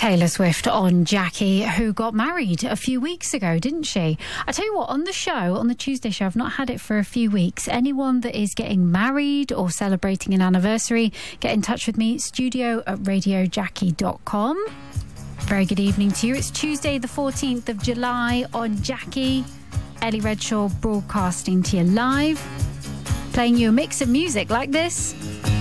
Taylor Swift on Jackie, who got married a few weeks ago, didn't she? I tell you what, on the show, on the Tuesday show, I've not had it for a few weeks. Anyone that is getting married or celebrating an anniversary, get in touch with me, studio@radiojackie.com. Very good evening to you. It's Tuesday the 14th of July on Jackie. Ellie Redshaw broadcasting to you live, playing you a mix of music like this.